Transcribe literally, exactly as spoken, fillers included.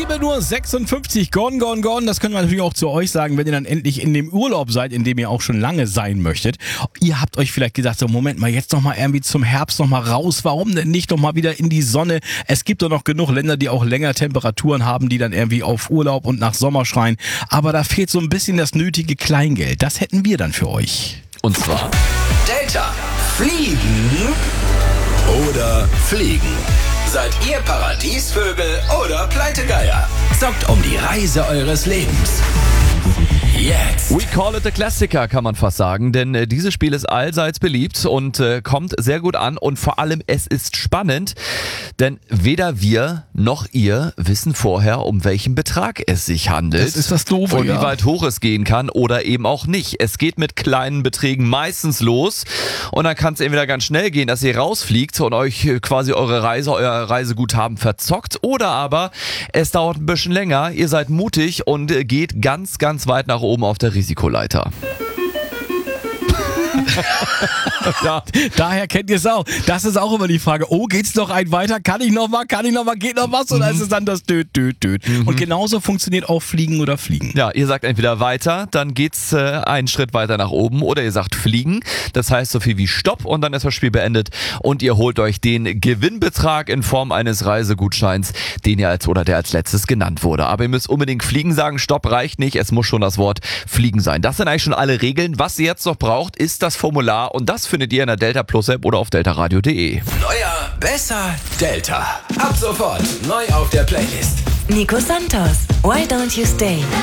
Halbe nur sechsundfünfzig, gone, gone, gone. Das können wir natürlich auch zu euch sagen, wenn ihr dann endlich in dem Urlaub seid, in dem ihr auch schon lange sein möchtet. Ihr habt euch vielleicht gedacht, so Moment mal, jetzt noch mal irgendwie zum Herbst noch mal raus. Warum denn nicht noch mal wieder in die Sonne? Es gibt doch noch genug Länder, die auch länger Temperaturen haben, die dann irgendwie auf Urlaub und nach Sommer schreien. Aber da fehlt so ein bisschen das nötige Kleingeld. Das hätten wir dann für euch. Und zwar Delta. Fliegen oder fliegen? Seid ihr Paradiesvögel oder Pleitegeier? Zockt um die Reise eures Lebens. Jetzt. We call it a Klassiker, kann man fast sagen, denn äh, dieses Spiel ist allseits beliebt und äh, kommt sehr gut an und vor allem es ist spannend, denn weder wir noch ihr wissen vorher, um welchen Betrag es sich handelt. Das ist das Doofe, und ja. wie weit hoch es gehen kann oder eben auch nicht. Es geht mit kleinen Beträgen meistens los und dann kann es entweder ganz schnell gehen, dass ihr rausfliegt und euch äh, quasi eure Reise, euer Reiseguthaben verzockt, oder aber es dauert ein bisschen länger, ihr seid mutig und äh, geht ganz, ganz weit nach oben auf der Risikoleiter. Ja, daher kennt ihr es auch. Das ist auch immer die Frage, oh, geht's noch ein weiter? Kann ich noch mal? Kann ich noch mal? Geht noch was? Oder ist es dann das Död, Död, Död? Mhm. Und genauso funktioniert auch Fliegen oder Fliegen. Ja, ihr sagt entweder weiter, dann geht's äh, einen Schritt weiter nach oben, oder ihr sagt fliegen. Das heißt so viel wie Stopp und dann ist das Spiel beendet und ihr holt euch den Gewinnbetrag in Form eines Reisegutscheins, den ihr als oder der als letztes genannt wurde. Aber ihr müsst unbedingt fliegen sagen. Stopp reicht nicht, es muss schon das Wort fliegen sein. Das sind eigentlich schon alle Regeln. Was ihr jetzt noch braucht, ist das Formular und das findet ihr in der Delta Plus App oder auf delta radio punkt de. Neuer, besser, Delta. Ab sofort neu auf der Playlist. Nico Santos, Why Don't You Stay?